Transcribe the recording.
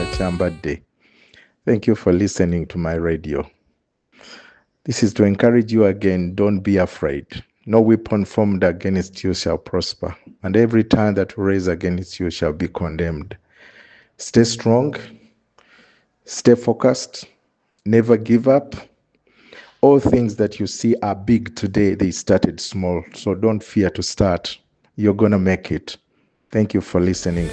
Chambade. Thank you for listening to my radio. This is to encourage you again, don't be afraid. No weapon formed against you shall prosper, and every tongue that will raise against you shall be condemned. Stay strong, stay focused, never give up. All things that you see are big today, they started small, so don't fear to start. You're going to make it. Thank you for listening.